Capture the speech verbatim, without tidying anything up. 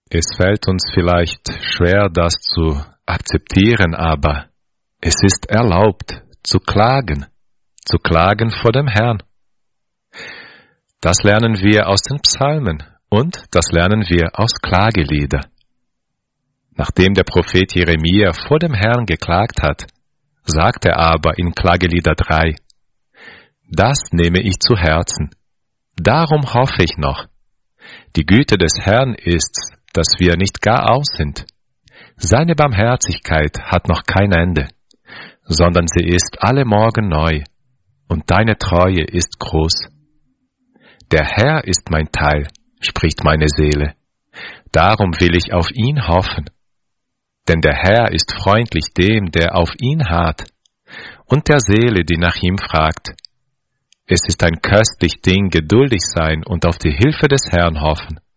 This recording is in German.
Es fällt uns vielleicht schwer, das zu akzeptieren, aber es ist erlaubt, zu klagen, zu klagen vor dem Herrn. Das lernen wir aus den Psalmen und das lernen wir aus Klagelieder. Nachdem der Prophet Jeremia vor dem Herrn geklagt hat, sagt er aber in Klagelieder drei, das nehme ich zu Herzen, darum hoffe ich noch. Die Güte des Herrn ist, dass wir nicht gar aus sind. Seine Barmherzigkeit hat noch kein Ende, sondern sie ist alle Morgen neu, und deine Treue ist groß. Der Herr ist mein Teil, spricht meine Seele, darum will ich auf ihn hoffen. Denn der Herr ist freundlich dem, der auf ihn harrt, und der Seele, die nach ihm fragt. Es ist ein köstlich Ding, geduldig sein und auf die Hilfe des Herrn hoffen.